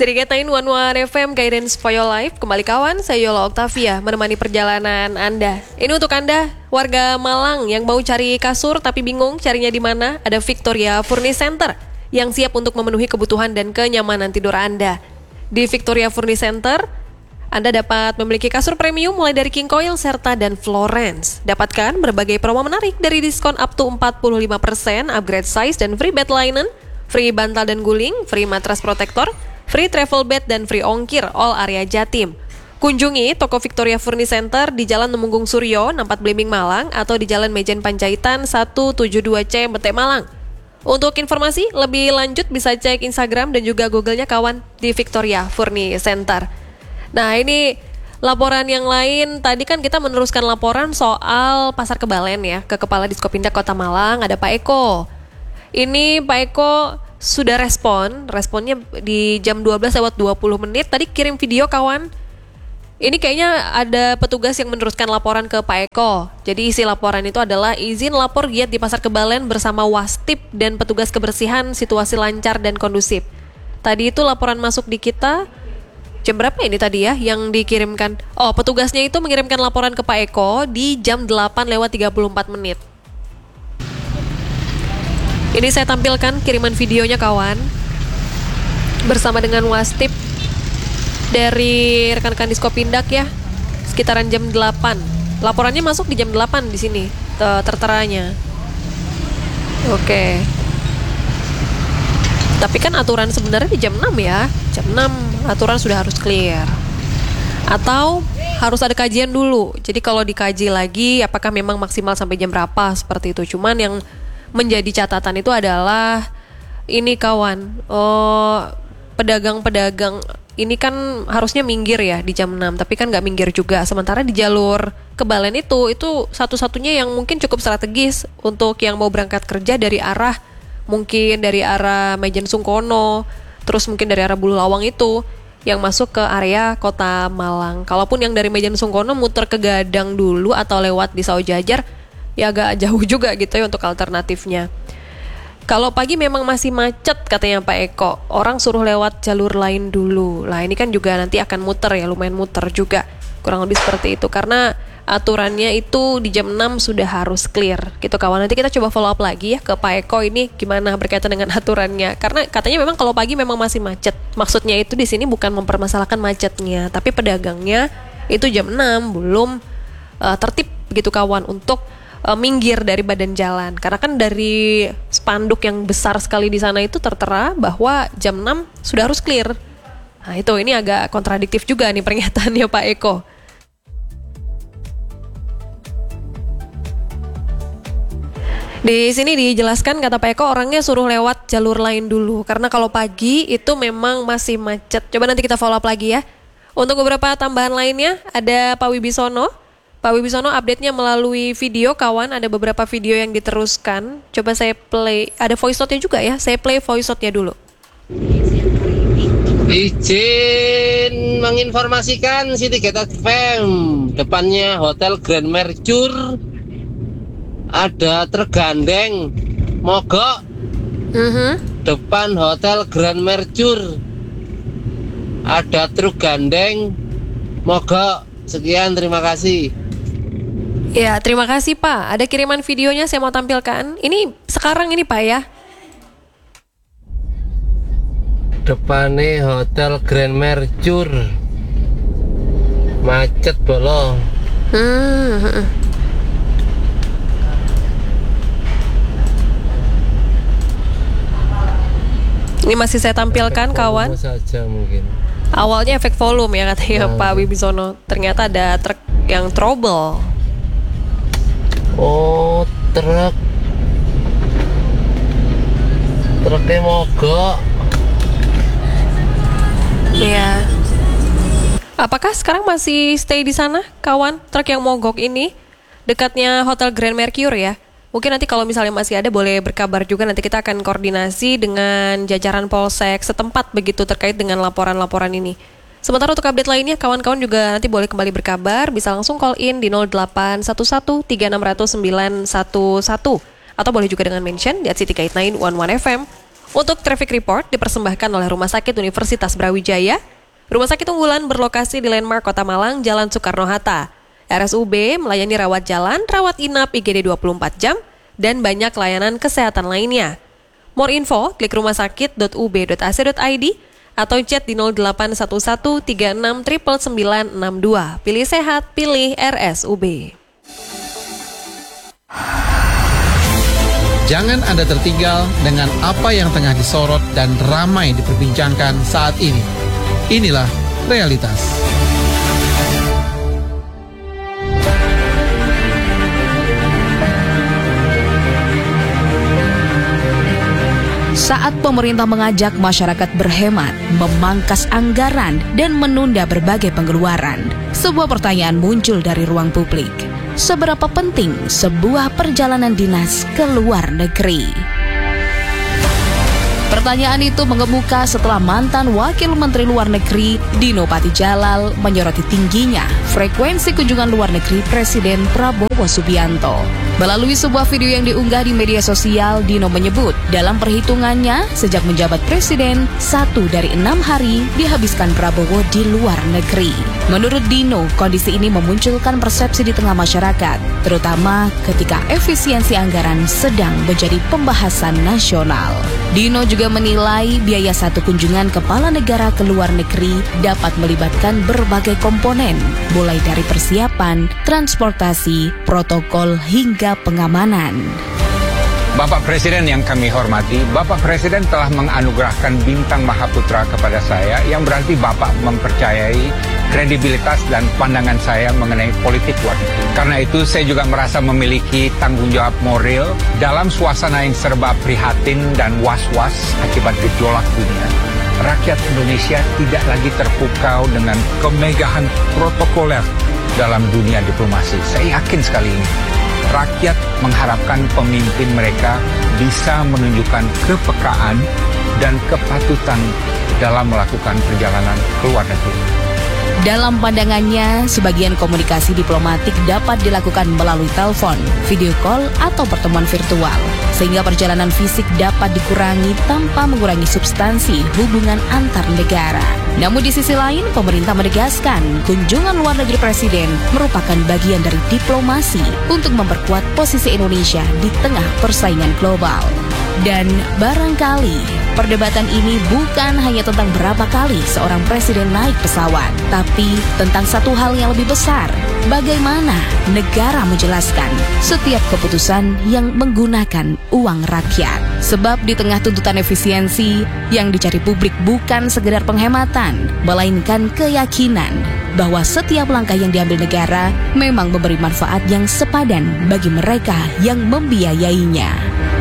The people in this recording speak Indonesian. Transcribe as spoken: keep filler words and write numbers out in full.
Seringetain One One F M Guidance for Your Life. Kembali kawan, saya Yola Octavia menemani perjalanan Anda. Ini untuk Anda, warga Malang yang mau cari kasur tapi bingung carinya di mana. Ada Victoria Furnish Center yang siap untuk memenuhi kebutuhan dan kenyamanan tidur Anda. Di Victoria Furnish Center, Anda dapat memiliki kasur premium mulai dari King Coil, Serta, dan Florence. Dapatkan berbagai promo menarik dari diskon up to empat puluh lima persen, upgrade size dan free bed linen, free bantal dan guling, free matras protektor, free travel bed, dan free ongkir all area Jatim. Kunjungi toko Victoria Furnish Center di Jalan Temunggung Suryo, Nampat Blimbing Malang, atau di Jalan Mejen Panjaitan seratus tujuh puluh dua C, Mete Malang. Untuk informasi lebih lanjut bisa cek Instagram dan juga Google-nya kawan di Victoria Furnish Center. Nah, ini laporan yang lain. Tadi kan kita meneruskan laporan soal Pasar Kebalen ya, ke Kepala Diskopindak Kota Malang, ada Pak Eko. Ini Pak Eko sudah respon, responnya di jam dua belas lewat dua puluh menit. Tadi kirim video kawan. Ini kayaknya ada petugas yang meneruskan laporan ke Pak Eko. Jadi isi laporan itu adalah izin lapor giat di Pasar Kebalen bersama Wastip dan petugas kebersihan, situasi lancar dan kondusif. Tadi itu laporan masuk di kita. Jam berapa ini tadi ya yang dikirimkan? Oh, petugasnya itu mengirimkan laporan ke Pak Eko di jam delapan lewat tiga puluh empat menit. Ini saya tampilkan kiriman videonya kawan, bersama dengan Wastip dari rekan-rekan Diskopindak ya, sekitaran jam delapan. Laporannya masuk di jam delapan di sini terteranya. Oke. Tapi kan aturan sebenarnya di jam enam ya. Jam enam aturan sudah harus clear. Atau harus ada kajian dulu. Jadi kalau dikaji lagi apakah memang maksimal sampai jam berapa seperti itu. Cuman yang menjadi catatan itu adalah ini kawan, oh, pedagang-pedagang ini kan harusnya minggir ya di jam enam, tapi kan nggak minggir juga. Sementara di jalur Kebalen itu, itu satu-satunya yang mungkin cukup strategis untuk yang mau berangkat kerja dari arah, mungkin dari arah Mejen Sungkono, terus mungkin dari arah Bulu Lawang itu, yang masuk ke area Kota Malang. Kalaupun yang dari Mejen Sungkono muter ke Gadang dulu atau lewat di Saujajar, ya agak jauh juga gitu ya untuk alternatifnya. Kalau pagi memang masih macet katanya Pak Eko, orang suruh lewat jalur lain dulu. Lah ini kan juga nanti akan muter ya, lumayan muter juga. Kurang lebih seperti itu, karena aturannya itu di jam enam sudah harus clear gitu kawan. Nanti kita coba follow up lagi ya ke Pak Eko ini gimana berkaitan dengan aturannya. Karena katanya memang kalau pagi memang masih macet. Maksudnya itu di sini bukan mempermasalahkan macetnya, tapi pedagangnya itu jam enam belum uh, tertib begitu kawan untuk Uh, minggir dari badan jalan. Karena kan dari spanduk yang besar sekali di sana itu tertera bahwa jam enam sudah harus clear. Nah itu, ini agak kontradiktif juga nih pernyataannya Pak Eko. Di sini dijelaskan kata Pak Eko orangnya suruh lewat jalur lain dulu. Karena kalau pagi itu memang masih macet. Coba nanti kita follow up lagi ya. Untuk beberapa tambahan lainnya ada Pak Wibisono. Pak Wibisono update-nya melalui video kawan, ada beberapa video yang diteruskan. Coba saya play, ada voice note-nya juga ya, saya play voice note-nya dulu. Izin menginformasikan City Gate F M, depannya Hotel Grand Mercure, ada tergandeng, mogok, uh-huh. Depan Hotel Grand Mercure, ada truk gandeng, mogok. Sekian, terima kasih. Ya, terima kasih Pak. Ada kiriman videonya saya mau tampilkan. Ini sekarang ini Pak ya. Depannya Hotel Grand Mercure, macet bolong. Hmm. Ini masih saya tampilkan kawan. Saja mungkin. Awalnya efek volume ya katanya nah. Pak Wibisono. Ternyata ada truk yang trouble. Oh, truk Truknya mogok. Iya. Apakah sekarang masih stay di sana kawan? Truk yang mogok ini dekatnya Hotel Grand Mercure ya. Mungkin nanti kalau misalnya masih ada boleh berkabar juga. Nanti kita akan koordinasi dengan jajaran Polsek setempat begitu terkait dengan laporan-laporan ini. Sementara untuk update lainnya, kawan-kawan juga nanti boleh kembali berkabar. Bisa langsung call in di nol delapan satu satu tiga enam nol nol sembilan satu satu. Atau boleh juga dengan mention di at city guide sembilan satu F M. Untuk Traffic Report dipersembahkan oleh Rumah Sakit Universitas Brawijaya, rumah sakit unggulan berlokasi di Landmark Kota Malang, Jalan Soekarno-Hatta. R S U B melayani rawat jalan, rawat inap I G D dua puluh empat jam, dan banyak layanan kesehatan lainnya. More info, klik rumahsakit dot u b dot a c dot i d atau chat di nol delapan satu satu tiga enam sembilan sembilan enam dua. Pilih sehat, pilih R S U B. Jangan Anda tertinggal dengan apa yang tengah disorot dan ramai diperbincangkan saat ini. Inilah realitas. Saat pemerintah mengajak masyarakat berhemat, memangkas anggaran, dan menunda berbagai pengeluaran, sebuah pertanyaan muncul dari ruang publik. Seberapa penting sebuah perjalanan dinas ke luar negeri? Pertanyaan itu mengemuka setelah mantan Wakil Menteri Luar Negeri Dino Patijalal menyoroti tingginya frekuensi kunjungan luar negeri Presiden Prabowo Subianto. Melalui sebuah video yang diunggah di media sosial, Dino menyebut dalam perhitungannya sejak menjabat Presiden, satu dari enam hari dihabiskan Prabowo di luar negeri. Menurut Dino, kondisi ini memunculkan persepsi di tengah masyarakat, terutama ketika efisiensi anggaran sedang menjadi pembahasan nasional. Dino juga menilai biaya satu kunjungan kepala negara ke luar negeri dapat melibatkan berbagai komponen, mulai dari persiapan, transportasi, protokol, hingga pengamanan. Bapak Presiden yang kami hormati, Bapak Presiden telah menganugerahkan bintang Mahaputra kepada saya, yang berarti Bapak mempercayai kredibilitas dan pandangan saya mengenai politik luar negeri. Karena itu saya juga merasa memiliki tanggung jawab moral dalam suasana yang serba prihatin dan was-was akibat gejolak dunia. Rakyat Indonesia tidak lagi terpukau dengan kemegahan protokoler dalam dunia diplomasi. Saya yakin sekali ini. Rakyat mengharapkan pemimpin mereka bisa menunjukkan kepekaan dan kepatutan dalam melakukan perjalanan ke luar negeri. Dalam pandangannya, sebagian komunikasi diplomatik dapat dilakukan melalui telepon, video call, atau pertemuan virtual, sehingga perjalanan fisik dapat dikurangi tanpa mengurangi substansi hubungan antar negara. Namun di sisi lain, pemerintah menegaskan kunjungan luar negeri Presiden merupakan bagian dari diplomasi untuk memperkuat posisi Indonesia di tengah persaingan global. Dan barangkali perdebatan ini bukan hanya tentang berapa kali seorang presiden naik pesawat, tapi tentang satu hal yang lebih besar, bagaimana negara menjelaskan setiap keputusan yang menggunakan uang rakyat. Sebab di tengah tuntutan efisiensi, yang dicari publik bukan sekedar penghematan, melainkan keyakinan bahwa setiap langkah yang diambil negara memang memberi manfaat yang sepadan bagi mereka yang membiayainya.